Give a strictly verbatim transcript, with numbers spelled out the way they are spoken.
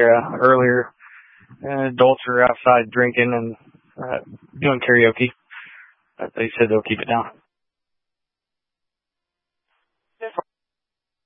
uh, earlier. Uh, adults are outside drinking and uh, doing karaoke. But they said they'll keep it down.